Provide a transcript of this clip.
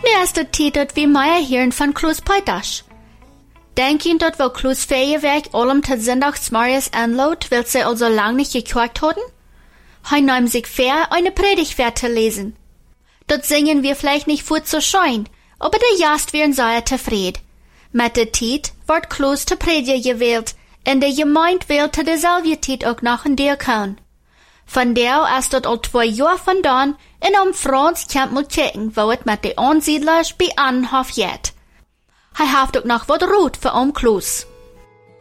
Nu ist die tijd dat we meer hören von Kloos Peitasch. Denk je dat wel Kloos Feierwerk allem tot Sonntagsmorgens anlot, weil sie also lang nicht gekocht hatten? Hij nahm sich fair, eine Predigt zu lesen. Dort singen wir vielleicht nicht vor zu schein, aber der Jast wären sehr zufrieden. Mit der Tijd wird Kloos te Prediger gewählt, und der Gemeinde wählte derselbe Tijd auch noch in Diakon. Von der ist dort al 2 Jahre vandaan, und Franz kann mal checken, wo es mit den Ansiedlers bei Annenhof geht. Hij heeft ook nog wat rood voor Kloos.